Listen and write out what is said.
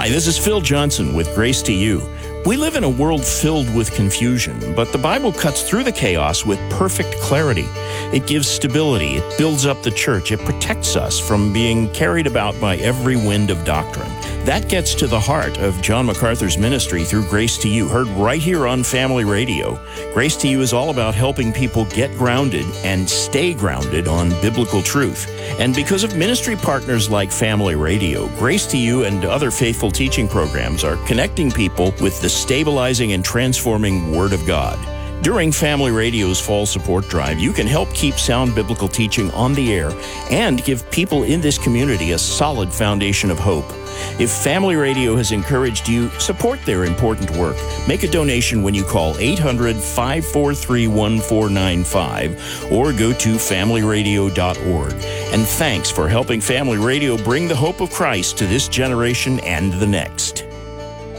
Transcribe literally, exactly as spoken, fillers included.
Hi, this is Phil Johnson with Grace to You. We live in a world filled with confusion, but the Bible cuts through the chaos with perfect clarity. It gives stability, it builds up the church, it protects us from being carried about by every wind of doctrine. That gets to the heart of John MacArthur's ministry through Grace to You, heard right here on Family Radio. Grace to You is all about helping people get grounded and stay grounded on biblical truth. And because of ministry partners like Family Radio, Grace to You and other faithful teaching programs are connecting people with the stabilizing and transforming Word of God. During Family Radio's Fall Support Drive, you can help keep sound biblical teaching on the air and give people in this community a solid foundation of hope. If Family Radio has encouraged you, support their important work. Make a donation when you call eight hundred, five four three, one four nine five or go to family radio dot org. And thanks for helping Family Radio bring the hope of Christ to this generation and the next.